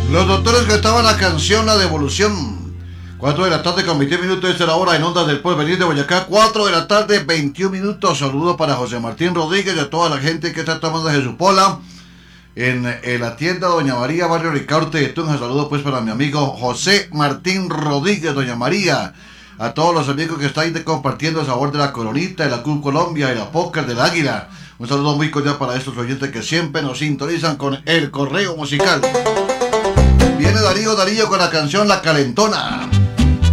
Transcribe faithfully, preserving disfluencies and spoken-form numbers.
Los doctores cantaban la canción La Devolución. cuatro de la tarde con veintiún minutos, esta es la hora en Ondas del Porvenir de Boyacá. cuatro de la tarde, veintiún minutos. Saludo para José Martín Rodríguez y a toda la gente que está tomando Jesús Pola en, en la tienda Doña María, barrio Ricaurte de Tunja. Saludo pues para mi amigo José Martín Rodríguez, Doña María. A todos los amigos que están ahí compartiendo el sabor de la Coronita, de la Club Colombia, de la Póker, del Águila. Un saludo muy cordial para estos oyentes que siempre nos sintonizan con el correo musical. Viene Darío Darío con la canción La Calentona.